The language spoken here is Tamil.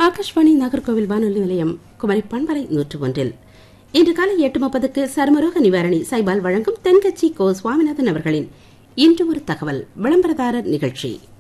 ஆகாஷ்வாணி நாகர்கோவில் வானொலி நிலையம் குமரி பண்பலை 101 இன்று காலை 8:30க்கு சர்மரோக நிவாரணி சைபால் வழங்கும் தென்கட்சி கோ சுவாமிநாதன் அவர்களின் இன்று ஒரு தகவல் விளம்பரதாரர் நிகழ்ச்சி.